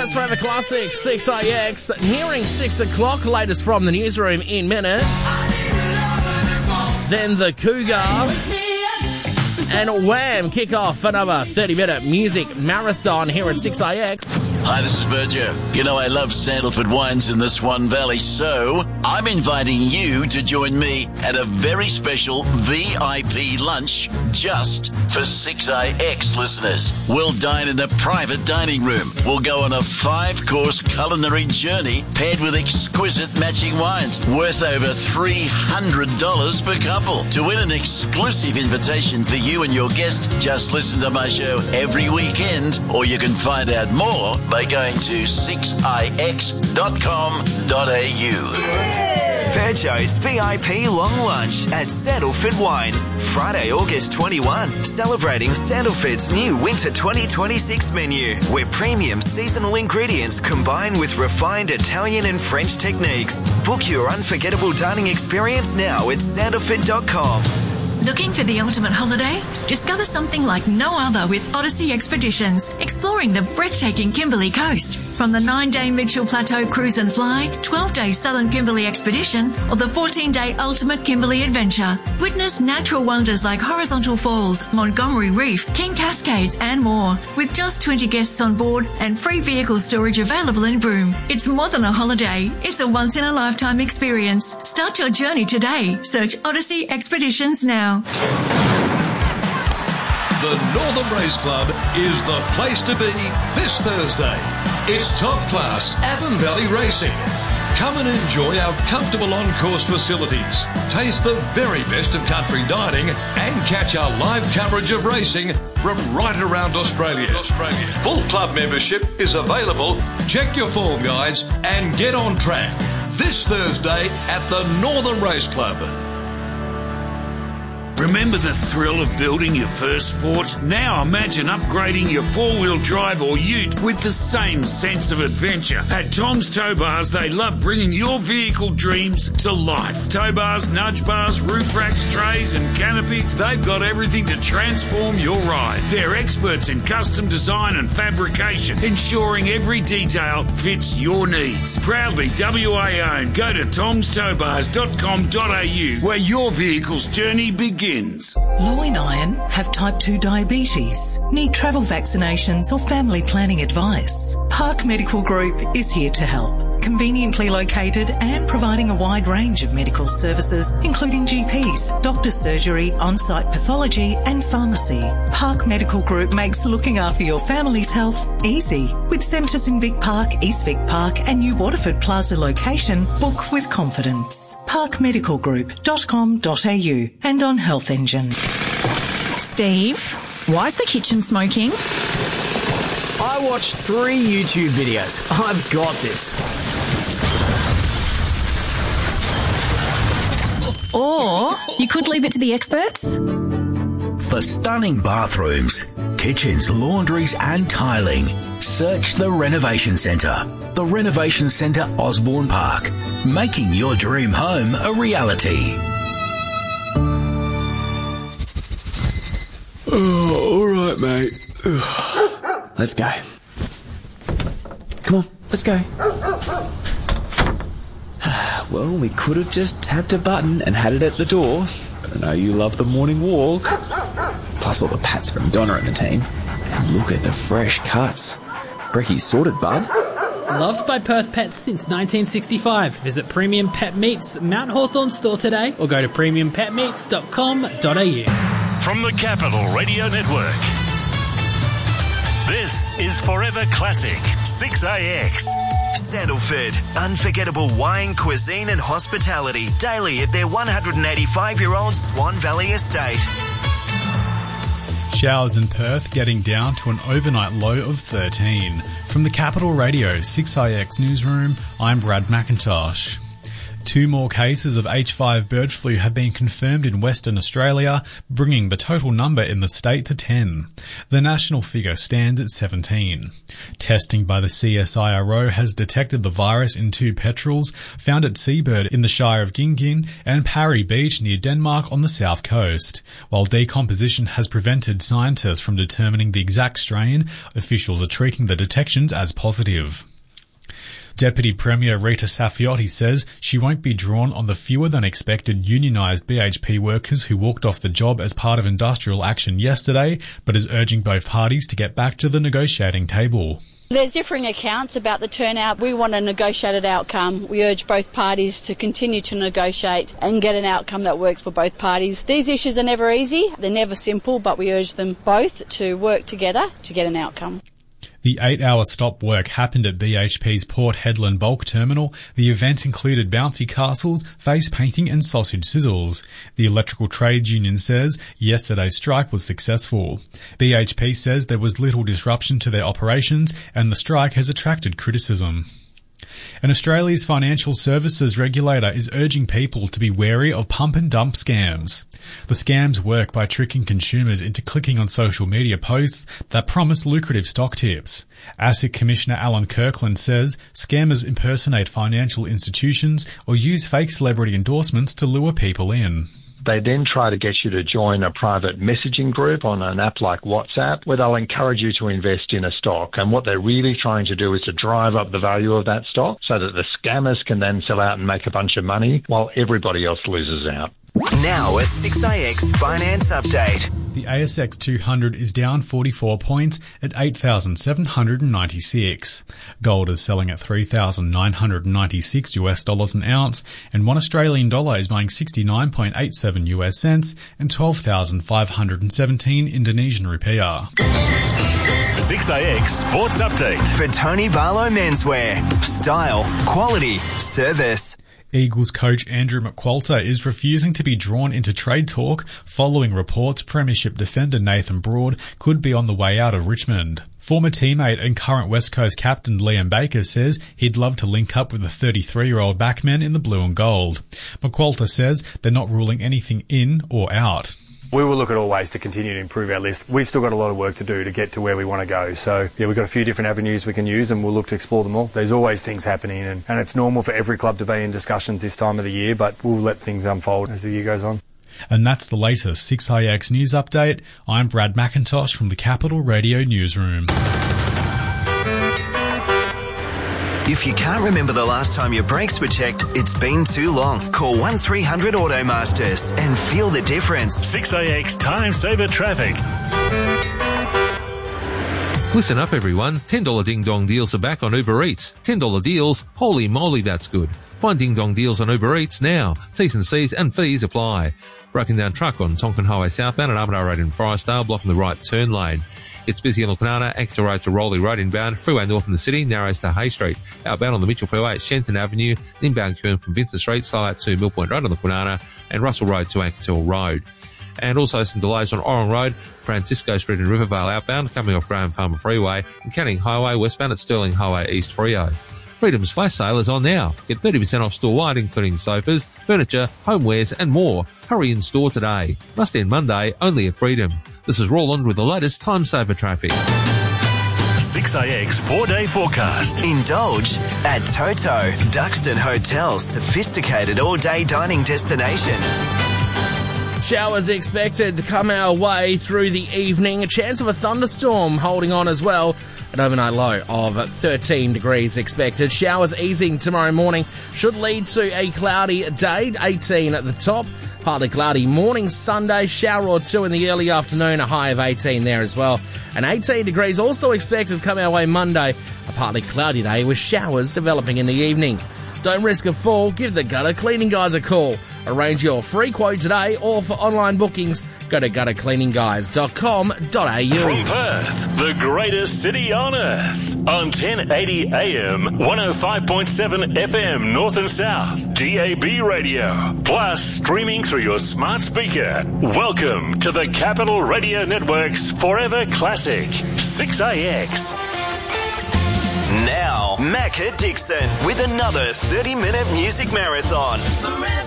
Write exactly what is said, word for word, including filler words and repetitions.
Best Forever Classic, six A X. Nearing six o'clock, latest from the newsroom in minutes. Then the Cougar and Wham kick off another thirty-minute music marathon here at six A X. Hi, this is Berger. You know I love Sandalford wines in the Swan Valley, so I'm inviting you to join me at a very special V I P lunch just for six A X listeners. We'll dine in a private dining room. We'll go on a five-course culinary journey paired with exquisite matching wines worth over three hundred dollars per couple. To win an exclusive invitation for you and your guest, just listen to my show every weekend, or you can find out more by going to six a x dot com dot a u. Virgo's V I P Long Lunch at Sandalford Wines, Friday, August twenty-first, celebrating Sandalford's new Winter twenty twenty-six menu, where premium seasonal ingredients combine with refined Italian and French techniques. Book your unforgettable dining experience now at sandalford dot com. Looking for the ultimate holiday? Discover something like no other with Odyssey Expeditions, exploring the breathtaking Kimberley coast. From the nine-day Mitchell Plateau Cruise and Fly, twelve-day Southern Kimberley Expedition, or the fourteen-day Ultimate Kimberley Adventure. Witness natural wonders like Horizontal Falls, Montgomery Reef, King Cascades, and more. With just twenty guests on board and free vehicle storage available in Broome. It's more than a holiday. It's a once-in-a-lifetime experience. Start your journey today. Search Odyssey Expeditions now. The Northern Race Club is the place to be this Thursday. It's top-class Avon Valley Racing. Come and enjoy our comfortable on-course facilities. Taste the very best of country dining and catch our live coverage of racing from right around Australia. Australia. Full club membership is available. Check your form guides and get on track this Thursday at the Northern Race Club. Remember the thrill of building your first Fort? Now imagine upgrading your four-wheel drive or ute with the same sense of adventure. At Tom's Tow Bars, they love bringing your vehicle dreams to life. Tow bars, nudge bars, roof racks, trays and canopies, they've got everything to transform your ride. They're experts in custom design and fabrication, ensuring every detail fits your needs. Proudly W A owned. Go to toms tow bars dot com dot a u where your vehicle's journey begins. Low in iron, have type two diabetes, need travel vaccinations or family planning advice. Park Medical Group is here to help. Conveniently located and providing a wide range of medical services, including G Ps, doctor's surgery, on-site pathology and pharmacy. Park Medical Group makes looking after your family's health easy. With centres in Vic Park, East Vic Park and New Waterford Plaza location, book with confidence. park medical group dot com dot a u and on Health Engine. Steve, why is the kitchen smoking? I watched three YouTube videos. I've got this. Or you could leave it to the experts. For stunning bathrooms, kitchens, laundries and tiling, search the Renovation Centre. The Renovation Centre Osborne Park, making your dream home a reality. Oh, all right, mate. Let's go. Come on, let's go. Well, we could have just tapped a button and had it at the door, but I know you love the morning walk. Plus all the pats from Donna and the team. And look at the fresh cuts. Brecky's sorted, bud. Loved by Perth Pets since nineteen sixty-five. Visit Premium Pet Meats Mount Hawthorn store today or go to premium pet meats dot com dot a u. From the Capital Radio Network, this is Forever Classic six A X. Sandalford, unforgettable wine, cuisine and hospitality daily at their one hundred eighty-five-year-old Swan Valley estate. Showers in Perth getting down to an overnight low of thirteen. From the Capital Radio six A X newsroom, I'm Brad McIntosh. Two more cases of H five bird flu have been confirmed in Western Australia, bringing the total number in the state to ten. The national figure stands at seventeen. Testing by the C S I R O has detected the virus in two petrels found at Seabird in the Shire of Gingin and Parry Beach near Denmark on the south coast. While decomposition has prevented scientists from determining the exact strain, officials are treating the detections as positive. Deputy Premier Rita Saffioti says she won't be drawn on the fewer than expected unionised B H P workers who walked off the job as part of industrial action yesterday, but is urging both parties to get back to the negotiating table. There's differing accounts about the turnout. We want a negotiated outcome. We urge both parties to continue to negotiate and get an outcome that works for both parties. These issues are never easy, they're never simple, but we urge them both to work together to get an outcome. The eight-hour stop work happened at B H P's Port Hedland bulk terminal. The event included bouncy castles, face painting and sausage sizzles. The Electrical Trades Union says yesterday's strike was successful. B H P says there was little disruption to their operations and the strike has attracted criticism. And Australia's financial services regulator is urging people to be wary of pump and dump scams. The scams work by tricking consumers into clicking on social media posts that promise lucrative stock tips. ASIC Commissioner Alan Kirkland says scammers impersonate financial institutions or use fake celebrity endorsements to lure people in. They then try to get you to join a private messaging group on an app like WhatsApp where they'll encourage you to invest in a stock. And what they're really trying to do is to drive up the value of that stock so that the scammers can then sell out and make a bunch of money while everybody else loses out. Now a six A X finance update. The A S X two hundred is down forty-four points at eight thousand seven hundred ninety-six. Gold is selling at three thousand nine hundred ninety-six US dollars an ounce, and one Australian dollar is buying sixty-nine point eight seven US cents and twelve thousand five hundred seventeen Indonesian rupiah. six A X Sports Update. For Tony Barlow Menswear. Style, quality, service. Eagles coach Andrew McQualter is refusing to be drawn into trade talk following reports Premiership defender Nathan Broad could be on the way out of Richmond. Former teammate and current West Coast captain Liam Baker says he'd love to link up with the thirty-three-year-old backman in the blue and gold. McQualter says they're not ruling anything in or out. We will look at all ways to continue to improve our list. We've still got a lot of work to do to get to where we want to go. So, yeah, we've got a few different avenues we can use and we'll look to explore them all. There's always things happening and, and it's normal for every club to be in discussions this time of the year, but we'll let things unfold as the year goes on. And that's the latest six A X News Update. I'm Brad McIntosh from the Capital Radio Newsroom. If you can't remember the last time your brakes were checked, it's been too long. Call one three hundred Automasters and feel the difference. six A X Time Saver Traffic. Listen up, everyone. ten dollars Ding Dong deals are back on Uber Eats. ten dollars deals? Holy moly, that's good. Find Ding Dong deals on Uber Eats now. T's and C's and fees apply. Broken down truck on Tonkin Highway southbound and Armadale Road in Forestdale, blocking the right turn lane. It's busy on the Kwinana, Exeter Road to Rowley Road inbound, freeway north in the city, narrows to Hay Street. Outbound on the Mitchell Freeway at Shenton Avenue, inbound queuing from Vincent Street, Silate to Mill Point Road on the Kwinana, and Russell Road to Ankertel Road. And also some delays on Oran Road, Francisco Street and Rivervale outbound, coming off Graham Farmer Freeway, and Canning Highway westbound at Sterling Highway East Freo. Freedom's flash sale is on now. Get thirty percent off store-wide, including sofas, furniture, homewares and more. Hurry in store today. Must end Monday, only at Freedom. This is Roland with the latest Time Saver traffic. six A X four-day forecast. Indulge at Toto, Duxton Hotel's sophisticated all-day dining destination. Showers expected to come our way through the evening. A chance of a thunderstorm holding on as well. An overnight low of thirteen degrees expected. Showers easing tomorrow morning should lead to a cloudy day, eighteen at the top. Partly cloudy morning Sunday, shower or two in the early afternoon, a high of eighteen there as well. And eighteen degrees also expected to come our way Monday, a partly cloudy day with showers developing in the evening. Don't risk a fall, give the gutter cleaning guys a call. Arrange your free quote today or for online bookings, go to gutter cleaning guys dot com dot a u. From Perth, the greatest city on earth. On ten eighty A M, one oh five point seven F M North and South, D A B radio. Plus streaming through your smart speaker. Welcome to the Capital Radio Network's Forever Classic, six A X. Now, Mac back at Dixon with another thirty-minute music marathon.